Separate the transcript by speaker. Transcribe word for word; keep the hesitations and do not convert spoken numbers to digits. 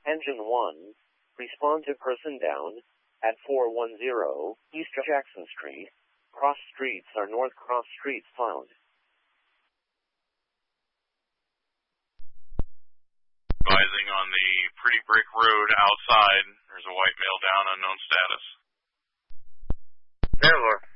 Speaker 1: Engine one, respond to person down at four one zero East Jackson Street. Cross streets are North Cross Streets found.
Speaker 2: Advising on the Pretty Brick Road outside, there's a white male down, unknown status.
Speaker 3: Never.